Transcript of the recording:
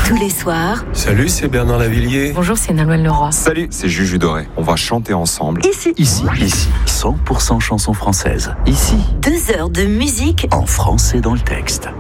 Tous les soirs. Salut, c'est Bernard Lavillier. Bonjour, c'est Nolwenn Leroy. Salut, c'est Juju Doré. On va chanter ensemble. Ici. 100% chansons françaises. Ici, 2 heures de musique en français dans le texte.